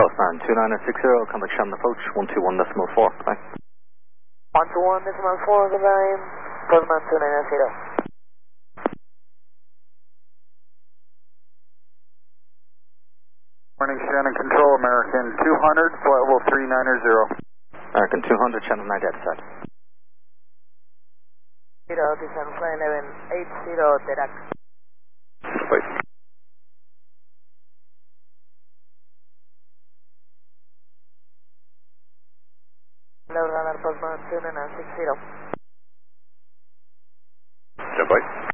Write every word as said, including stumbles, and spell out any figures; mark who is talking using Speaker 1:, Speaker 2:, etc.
Speaker 1: Postman two nine six zero, contact Shannon approach one two one decimal four. Bye.
Speaker 2: one two one decimal four, goodbye. Postman two nine zero.
Speaker 3: Morning, Shannon Control, American two hundred, flight level three nine zero.
Speaker 1: American two hundred, Shannon identified.
Speaker 2: Zero, descend flight eleven eight zero, Dirac.
Speaker 1: Bye.
Speaker 2: Low radar Postman two nine six zero.
Speaker 1: Bye.